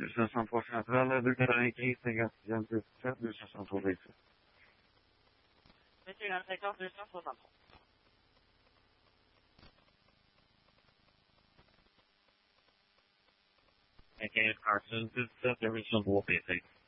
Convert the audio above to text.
263 central, 295, 56, 7, 263 ici. Monsieur, dans le secteur 263. OK, Carson, 17, every symbol will be safe.